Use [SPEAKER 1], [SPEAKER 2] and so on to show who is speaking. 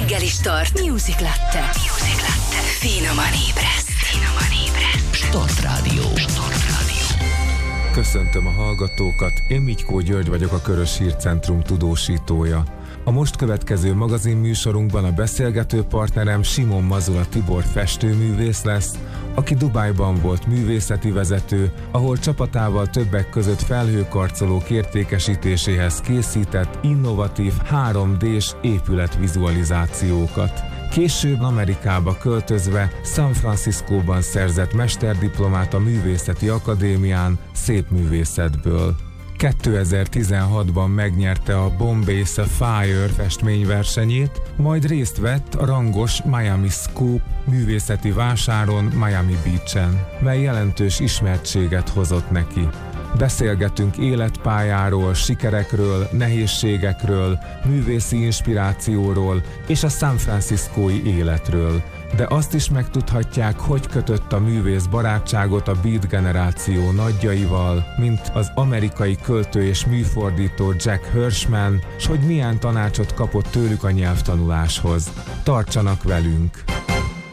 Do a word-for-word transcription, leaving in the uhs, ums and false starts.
[SPEAKER 1] reggeli start. Music Latte. Music Latte. Finoman ébreszt. Finoman ébreszt.
[SPEAKER 2] Start Rádió. Start Rádió.
[SPEAKER 3] Köszöntöm a hallgatókat, én Mitykó György vagyok, a Körös Hírcentrum tudósítója. A most következő magazinműsorunkban a beszélgető partnerem Simon Mazula Tibor festőművész lesz, aki Dubájban volt művészeti vezető, ahol csapatával többek között felhőkarcolók értékesítéséhez készített innovatív három dés épületvizualizációkat. Később Amerikába költözve San Franciscóban szerzett mesterdiplomát a Művészeti Akadémián szépművészetből. kétezer-tizenhatban megnyerte a Bombay Sapphire festményversenyét, majd részt vett a rangos Miami Scope művészeti vásáron Miami Beach-en, mely jelentős ismertséget hozott neki. Beszélgetünk életpályáról, sikerekről, nehézségekről, művészi inspirációról és a San Franciscói életről. De azt is megtudhatják, hogy kötött a művész barátságot a Beat generáció nagyjaival, mint az amerikai költő és műfordító Jack Hirschman, s hogy milyen tanácsot kapott tőlük a nyelvtanuláshoz. Tartsanak velünk!